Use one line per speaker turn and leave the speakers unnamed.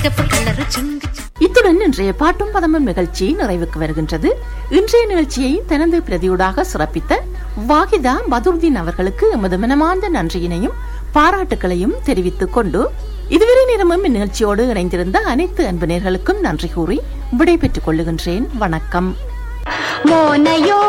இத்துடன் இன்றைய பாட்டும் பதமும் நிகழ்ச்சி நிறைவுக்கு வருகின்றது. இன்றைய நிகழ்ச்சியை தனது பிரதியூடாக சிறப்பித்த வாகிதா பதுர்தீன் அவர்களுக்கு எமது மனமார்ந்த நன்றியினையும் பாராட்டுகளையும் தெரிவித்துக் கொண்டு இதுவரை நேரமும் இந்நிகழ்ச்சியோடு இணைந்திருந்த அனைத்து அன்பு நேயர்களுக்கும் நன்றி கூறி விடை பெற்றுக் கொள்ளுகின்றேன். வணக்கம்.
மோனையோ